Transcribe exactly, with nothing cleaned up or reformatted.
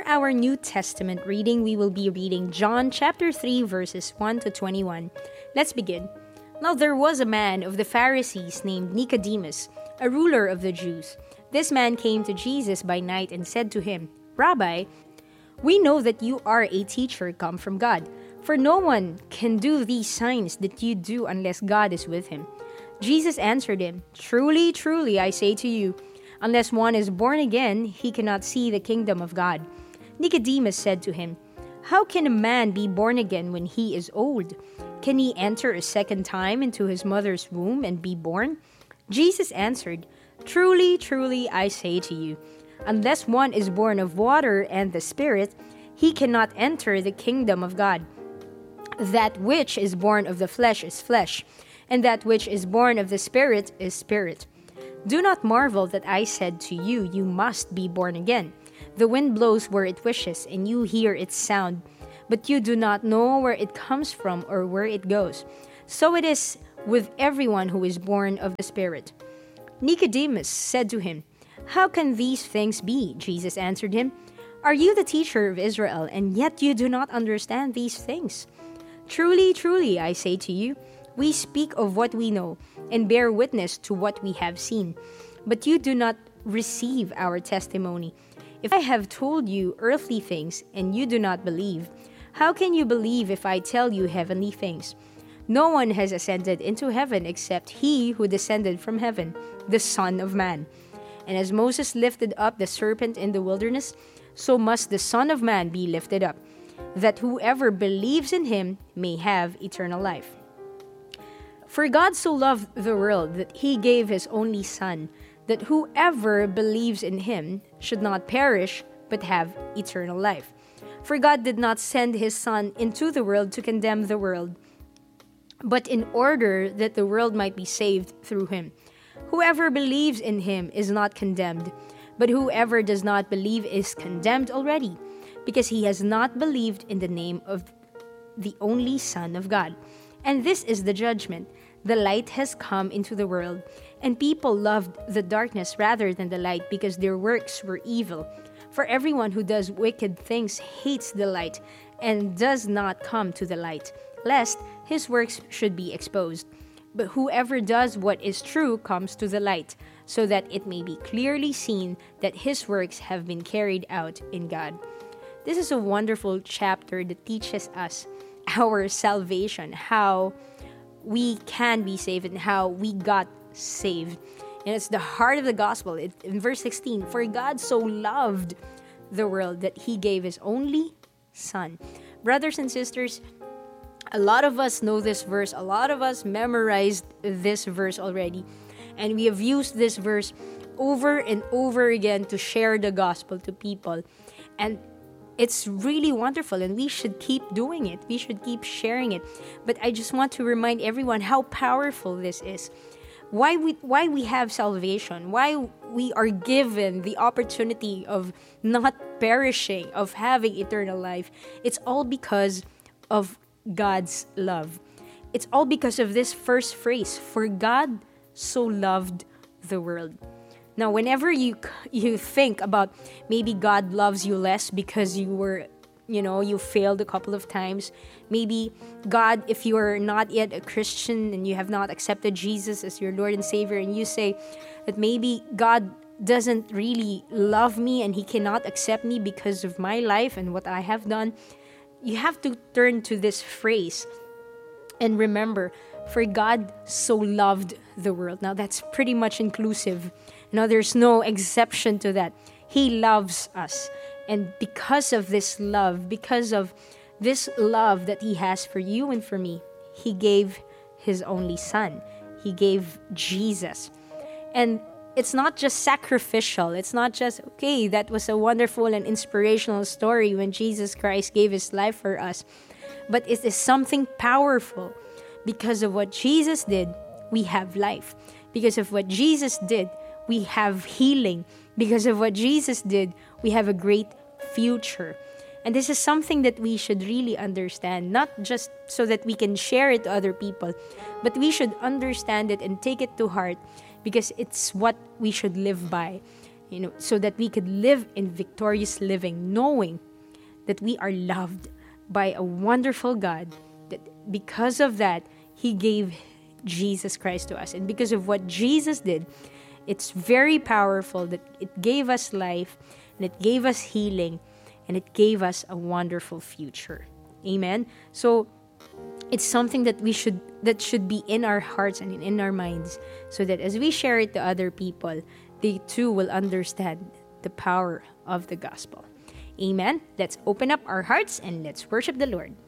our New Testament reading, we will be reading John chapter three, verses one to twenty-one. Let's begin. Now there was a man of the Pharisees named Nicodemus, a ruler of the Jews. This man came to Jesus by night and said to him, "Rabbi, we know that you are a teacher come from God, for no one can do these signs that you do unless God is with him." Jesus answered him, "Truly, truly, I say to you, unless one is born again, he cannot see the kingdom of God." Nicodemus said to him, "How can a man be born again when he is old? Can he enter a second time into his mother's womb and be born?" Jesus answered, "Truly, truly, I say to you, unless one is born of water and the Spirit, he cannot enter the kingdom of God. That which is born of the flesh is flesh, and that which is born of the Spirit is spirit. Do not marvel that I said to you, you must be born again. The wind blows where it wishes, and you hear its sound, but you do not know where it comes from or where it goes. So it is with everyone who is born of the Spirit." Nicodemus said to him, "How can these things be?" Jesus answered him, "Are you the teacher of Israel, and yet you do not understand these things? Truly, truly, I say to you, we speak of what we know, and bear witness to what we have seen, but you do not receive our testimony. If I have told you earthly things, and you do not believe, how can you believe if I tell you heavenly things? No one has ascended into heaven except he who descended from heaven, the Son of Man. And as Moses lifted up the serpent in the wilderness, so must the Son of Man be lifted up, that whoever believes in him may have eternal life. For God so loved the world that he gave his only Son, that whoever believes in him should not perish, but have eternal life. For God did not send his Son into the world to condemn the world, but in order that the world might be saved through him. Whoever believes in him is not condemned, but whoever does not believe is condemned already, because he has not believed in the name of the only Son of God. And this is the judgment. The light has come into the world, and people loved the darkness rather than the light, because their works were evil. For everyone who does wicked things hates the light, and does not come to the light, lest his works should be exposed. But whoever does what is true comes to the light, so that it may be clearly seen that his works have been carried out in God. This is a wonderful chapter that teaches us our salvation, how we can be saved and how we got saved. And it's the heart of the gospel. It, in verse sixteen, "For God so loved the world that he gave his only Son." Brothers and sisters, a lot of us know this verse. A lot of us memorized this verse already. And we have used this verse over and over again to share the gospel to people. And it's really wonderful, and we should keep doing it. We should keep sharing it. But I just want to remind everyone how powerful this is. Why we why we have salvation, why we are given the opportunity of not perishing, of having eternal life. It's all because of God's love. It's all because of this first phrase, "For God so loved the world." Now, whenever you you think about maybe God loves you less because you were, you know, you failed a couple of times. Maybe God, if you are not yet a Christian and you have not accepted Jesus as your Lord and Savior, and you say that maybe God doesn't really love me and he cannot accept me because of my life and what I have done, you have to turn to this phrase and remember, "For God so loved the world." Now, that's pretty much inclusive. Now, there's no exception to that. He loves us. And because of this love, because of this love that he has for you and for me, he gave his only Son. He gave Jesus. And it's not just sacrificial. It's not just, okay, that was a wonderful and inspirational story when Jesus Christ gave his life for us. But it is something powerful. Because of what Jesus did, we have life. Because of what Jesus did, we have healing. Because of what Jesus did, we have a great future. And this is something that we should really understand, not just so that we can share it to other people, but we should understand it and take it to heart, because it's what we should live by. you know, so that we could live in victorious living, knowing that we are loved by a wonderful God, that because of that, He gave Jesus Christ to us. And because of what Jesus did, it's very powerful that it gave us life, and it gave us healing, and it gave us a wonderful future. Amen? So, it's something that we should that should be in our hearts and in our minds, so that as we share it to other people, they too will understand the power of the gospel. Amen. Let's open up our hearts and let's worship the Lord.